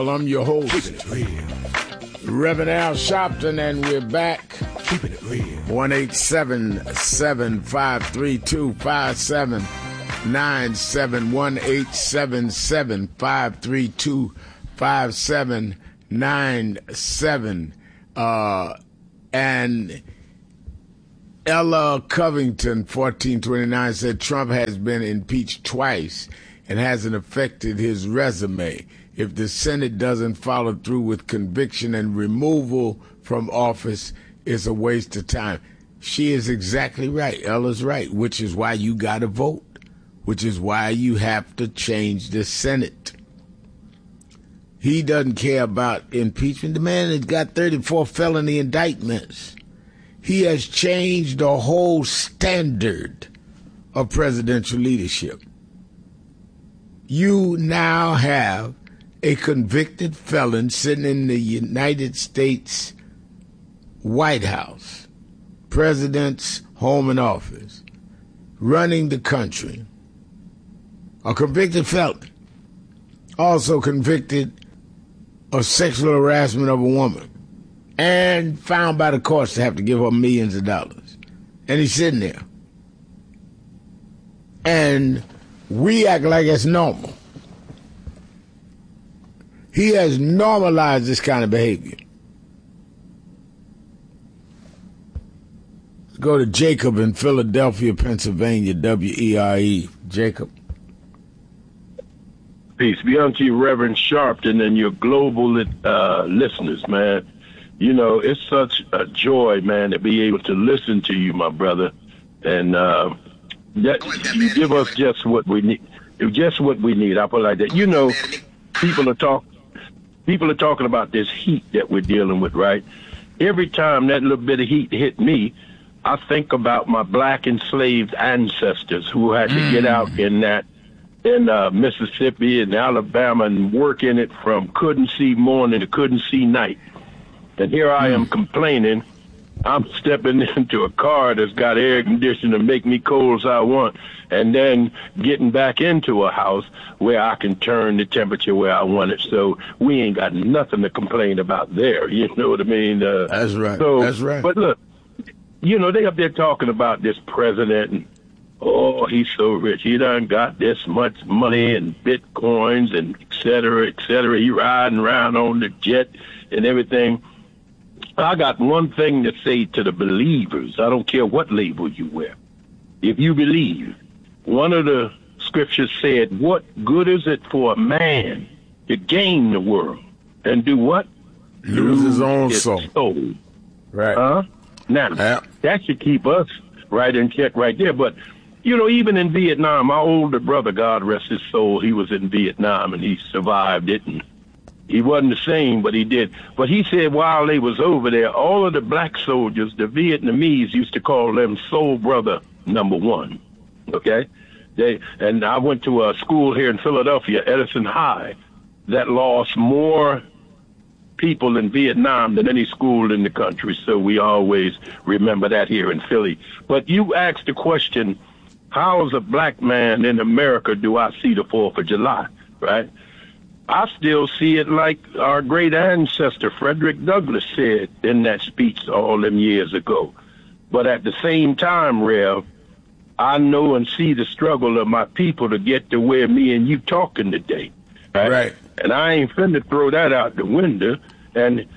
real. I'm your host, Keeping it real. Reverend Al Sharpton, and we're back. Keeping it real. 1-877-532-5797. 1-877-532-5797. And Ella Covington, 1429, said Trump has been impeached twice and hasn't affected his resume. If the Senate doesn't follow through with conviction and removal from office, it's a waste of time. She is exactly right. Ella's right, which is why you got to vote, which is why you have to change the Senate. He doesn't care about impeachment. The man has got 34 felony indictments. He has changed the whole standard of presidential leadership. You now have a convicted felon sitting in the United States White House, president's home and office, running the country. A convicted felon, also convicted of sexual harassment of a woman, and found by the courts to have to give her millions of dollars. And he's sitting there. And we act like it's normal. He has normalized this kind of behavior. Let's go to Jacob in Philadelphia, Pennsylvania, WERE. Jacob. Peace be unto you, Reverend Sharpton, and your global listeners, man. You know, it's such a joy, man, to be able to listen to you, my brother. And that you give us just what we need. Just what we need. I put it like that. You know, people are talking about this heat that we're dealing with, right? Every time that little bit of heat hit me, I think about my black enslaved ancestors who had to get out in Mississippi and Alabama and work in it from couldn't see morning to couldn't see night. And here I am complaining. I'm stepping into a car that's got air conditioning to make me cold as I want, and then getting back into a house where I can turn the temperature where I want it. So we ain't got nothing to complain about there. You know what I mean? That's right. That's right. But look, you know, they up there talking about this president and, oh, he's so rich. He done got this much money and bitcoins and et cetera, et cetera. He riding around on the jet and everything. I got one thing to say to the believers. I don't care what label you wear. If you believe, one of the scriptures said, what good is it for a man to gain the world and do what? Lose his own soul. Right. Huh? Now, that should keep us right in check right there. But, you know, even in Vietnam, my older brother, God rest his soul, he was in Vietnam and he survived it. And he wasn't the same, but he did. But he said while they was over there, all of the black soldiers, the Vietnamese used to call them Soul Brother number one. Okay? And I went to a school here in Philadelphia, Edison High, that lost more people in Vietnam than any school in the country. So we always remember that here in Philly. But you asked the question, how as a black man in America do I see the 4th of July, right? I still see it like our great ancestor Frederick Douglass said in that speech all them years ago. But at the same time, Rev, I know and see the struggle of my people to get to where me and you talking today. Right. And I ain't finna throw that out the window. And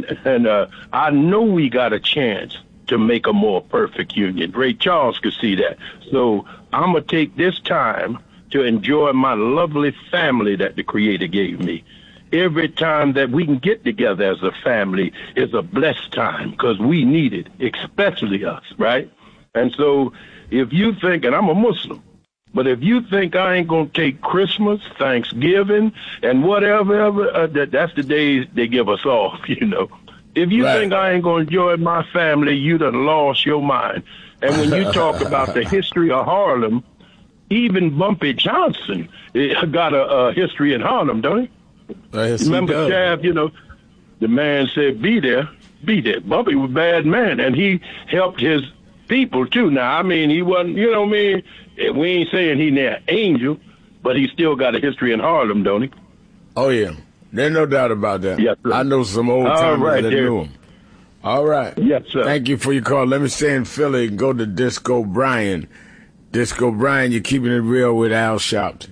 I know we got a chance to make a more perfect union. Ray Charles could see that. So I'm going to take this time to enjoy my lovely family that the Creator gave me. Every time that we can get together as a family is a blessed time because we need it, especially us, right? And so if you think, and I'm a Muslim, but if you think I ain't going to take Christmas, Thanksgiving, and whatever, that's the days they give us off, you know. If you think I ain't going to enjoy my family, you done lost your mind. And when you talk about the history of Harlem, even Bumpy Johnson got a history in Harlem, don't he? Yes, remember, Chav, you know, the man said, be there. Bumpy was a bad man, and he helped his people, too. Now, I mean, he wasn't, you know what I mean? We ain't saying he an angel, but he still got a history in Harlem, don't he? Oh, yeah. There's no doubt about that. Yes, sir. I know some old timers that knew him. All right. Yes, sir. Thank you for your call. Let me stay in Philly and go to Disco Brian. Disco Brian, you're keeping it real with Al Sharpton.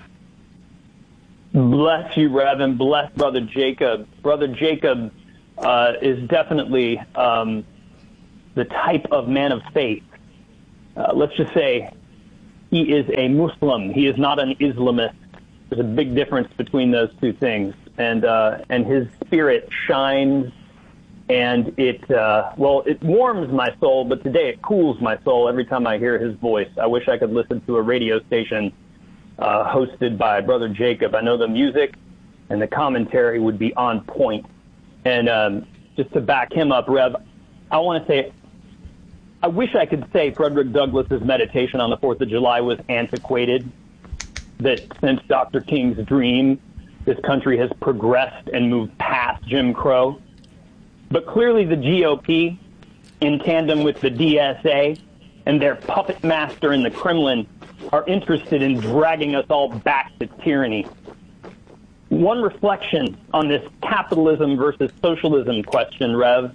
Bless you, Rev, and bless Brother Jacob. Brother Jacob is definitely the type of man of faith. Let's just say he is a Muslim. He is not an Islamist. There's a big difference between those two things. And his spirit shines, and it warms my soul, but today it cools my soul every time I hear his voice. I wish I could listen to a radio station hosted by Brother Jacob. I know the music and the commentary would be on point. And just to back him up, Rev, I want to say, I wish I could say Frederick Douglass's meditation on the 4th of July was antiquated, that since Dr. King's dream, this country has progressed and moved past Jim Crow. But clearly the GOP, in tandem with the DSA and their puppet master in the Kremlin, are interested in dragging us all back to tyranny. One reflection on this capitalism versus socialism question, Rev.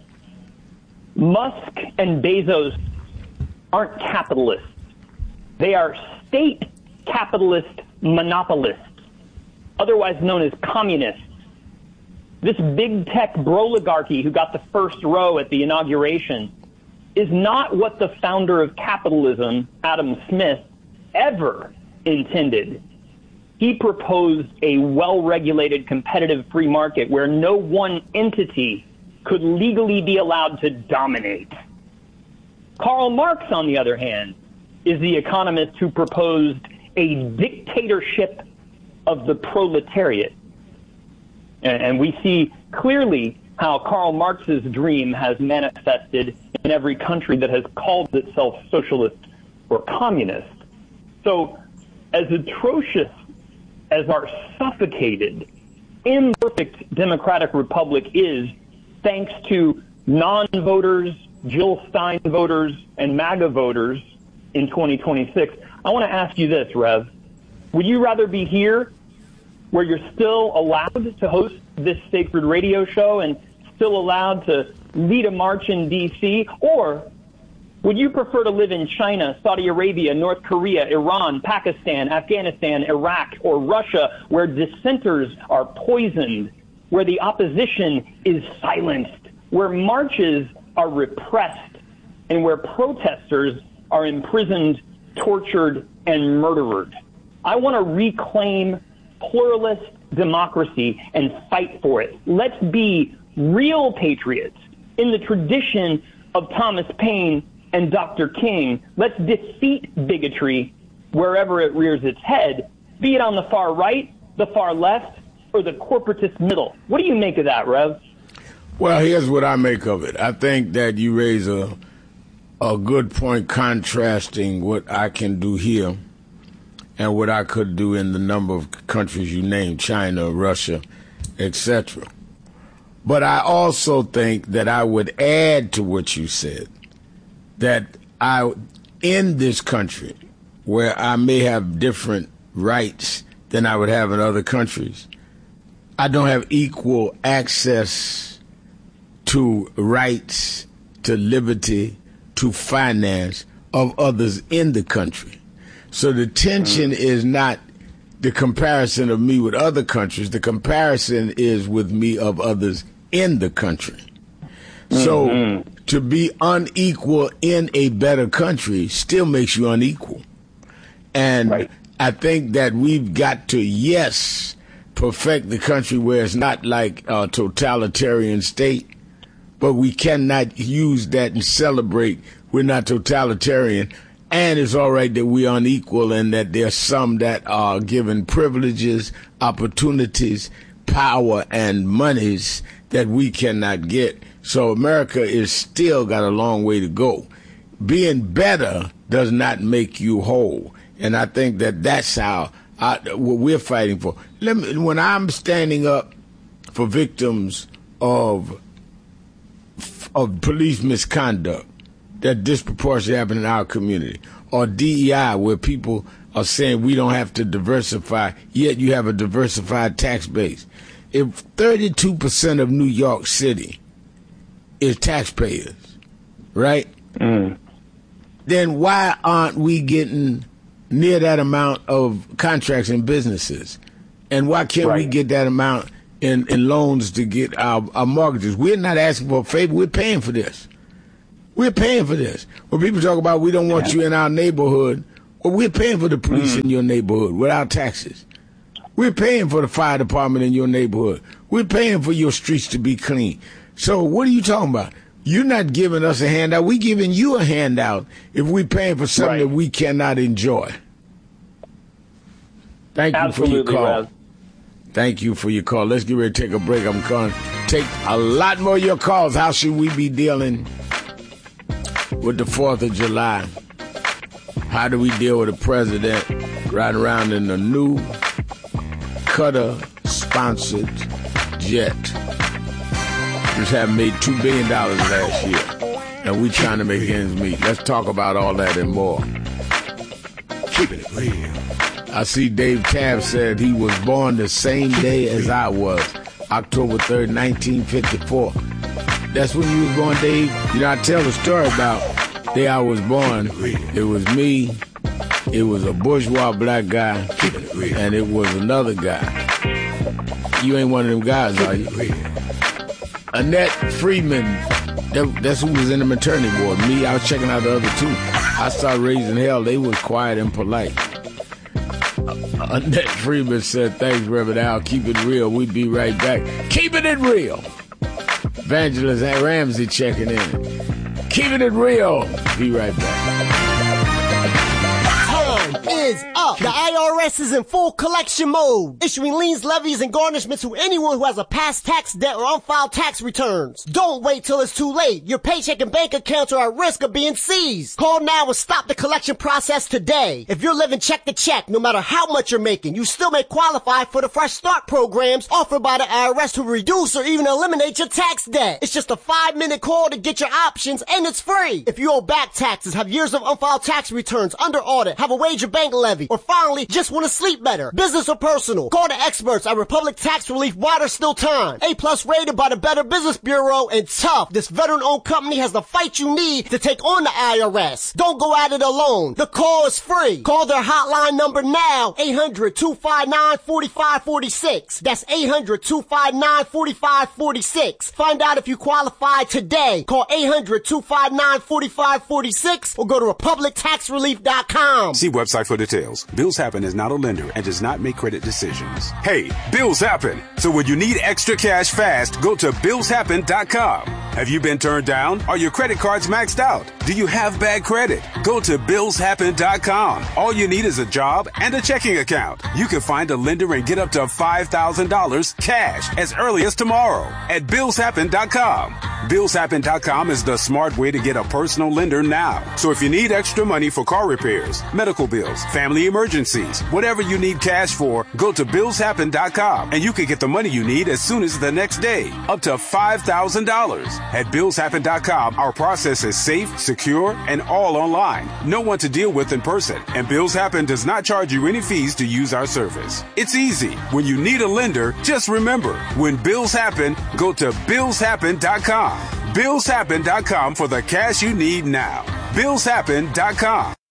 Musk and Bezos aren't capitalists. They are state capitalist monopolists, otherwise known as communists. This big tech broligarchy who got the first row at the inauguration is not what the founder of capitalism, Adam Smith, ever intended. He proposed a well-regulated competitive free market where no one entity could legally be allowed to dominate. Karl Marx, on the other hand, is the economist who proposed a dictatorship of the proletariat. And we see clearly how Karl Marx's dream has manifested in every country that has called itself socialist or communist. So as atrocious as our suffocated, imperfect democratic republic is, thanks to non-voters, Jill Stein voters, and MAGA voters in 2026, I want to ask you this, Rev. Would you rather be here where you're still allowed to host this sacred radio show and still allowed to lead a march in D.C., or would you prefer to live in China, Saudi Arabia, North Korea, Iran, Pakistan, Afghanistan, Iraq, or Russia, where dissenters are poisoned, where the opposition is silenced, where marches are repressed, and where protesters are imprisoned, tortured, and murdered? I want to reclaim pluralist democracy and fight for it. Let's be real patriots in the tradition of Thomas Paine and Dr. King. Let's defeat bigotry wherever it rears its head, be it on the far right, the far left, or the corporatist middle. What do you make of that, Rev? Well, here's what I make of it. I think that you raise a good point contrasting what I can do here and what I could do in the number of countries you named, China, Russia, etc. But I also think that I would add to what you said, that in this country, where I may have different rights than I would have in other countries, I don't have equal access to rights, to liberty, to finance of others in the country. So the tension is not the comparison of me with other countries. The comparison is with me of others in the country. So to be unequal in a better country still makes you unequal. And I think that we've got to, yes, perfect the country where it's not like a totalitarian state, but we cannot use that and celebrate we're not totalitarian. And it's all right that we're unequal and that there's some that are given privileges, opportunities, power, and monies that we cannot get. So America is still got a long way to go. Being better does not make you whole. And I think that that's how what we're fighting for. When I'm standing up for victims of police misconduct that disproportionately happen in our community, or DEI, where people are saying we don't have to diversify, yet you have a diversified tax base. if 32% of New York City is taxpayers, right? Then why aren't we getting near that amount of contracts and businesses? And why can't we get that amount in loans to get our mortgages? We're not asking for a favor. We're paying for this. We're paying for this. When people talk about we don't want you in our neighborhood, well, we're paying for the police in your neighborhood without taxes. We're paying for the fire department in your neighborhood. We're paying for your streets to be clean. So what are you talking about? You're not giving us a handout. We're giving you a handout if we're paying for something that we cannot enjoy. Thank you for your call. Rev. Thank you for your call. Let's get ready to take a break. I'm going to take a lot more of your calls. How should we be dealing with the 4th of July? How do we deal with the president riding around in a new Qatar-sponsored jet? Just haven't made $2 billion last year, and we trying to make ends meet. Let's talk about all that and more. Keeping it real. I see Dave Tabb said he was born the same day as I was, October 3rd, 1954. That's when you was born, Dave? You know, I tell the story about the day I was born. It was me, it was a bourgeois black guy, and it was another guy. You ain't one of them guys, are you? Annette Friedman, that's who was in the maternity ward. Me, I was checking out the other two. I started raising hell. They was quiet and polite. Annette Friedman said, thanks, Reverend Al. Keep it real. We'll be right back. Keeping it real. Evangelist Ramsey checking in. Keeping it real. Be right back. Time is up. The IRS is in full collection mode, issuing liens, levies, and garnishments to anyone who has a past tax debt or unfiled tax returns. Don't wait till it's too late. Your paycheck and bank accounts are at risk of being seized. Call now and stop the collection process today. If you're living check to check, no matter how much you're making, you still may qualify for the Fresh Start programs offered by the IRS to reduce or even eliminate your tax debt. It's just a 5-minute call to get your options, and it's free. If you owe back taxes, have years of unfiled tax returns, under audit, have a wage or bank levy, or finally just want to sleep better, business or personal, call the experts at Republic Tax Relief while there's still time. A+ rated by the Better Business Bureau, and tough. This veteran-owned company has the fight you need to take on the IRS. Don't go at it alone. The call is free. Call their hotline number now, 800-259-4546. That's 800-259-4546. Find out if you qualify today. Call 800-259-4546 or go to republictaxrelief.com. See website for details. Bills Happen is not a lender and does not make credit decisions. Hey, bills happen. So when you need extra cash fast, go to billshappen.com. Have you been turned down? Are your credit cards maxed out? Do you have bad credit? Go to billshappen.com. All you need is a job and a checking account. You can find a lender and get up to $5,000 cash as early as tomorrow at billshappen.com. Billshappen.com is the smart way to get a personal lender now. So if you need extra money for car repairs, medical bills, family emergencies, whatever you need cash for, go to billshappen.com and you can get the money you need as soon as the next day, up to $5,000. At billshappen.com, our process is safe, secure, and all online. No one to deal with in person, and Bills Happen does not charge you any fees to use our service. It's easy. When you need a lender, just remember, when bills happen, go to billshappen.com. Billshappen.com for the cash you need now. Billshappen.com.